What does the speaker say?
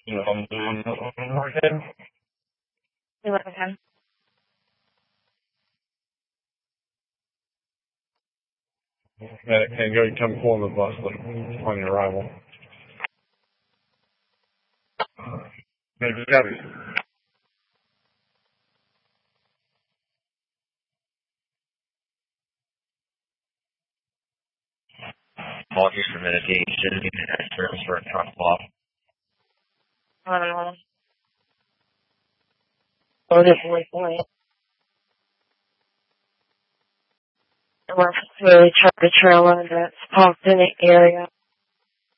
You know, I'm doing again. You look again. And go come pull the bus on your arrival. Maybe you got it. Apologies for mitigation. Service for a truck block. We're really truck a trailer that's parked in the area.